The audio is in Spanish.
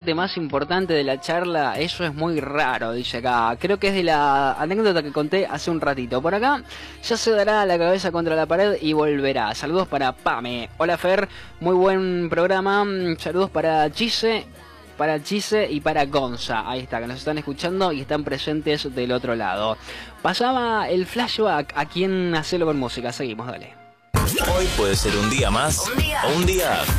parte más importante de la charla, eso es muy raro, dice acá. Creo que es de la anécdota que conté hace un ratito. Por acá ya se dará la cabeza contra la pared y volverá. Saludos para Pame. Hola Fer, muy buen programa. Saludos para Chise y para Gonza. Ahí está, que nos están escuchando y están presentes del otro lado. Pasaba el flashback aquí en Hacelo con Música. Seguimos, dale. Hoy puede ser un día más o un día